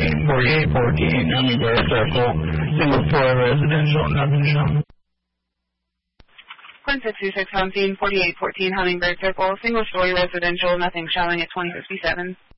4814 Hummingbird Circle, single-story residential, nothing showing. Quinn 626 Hunting, 4814 Hummingbird Circle, single-story residential, nothing showing at 2057.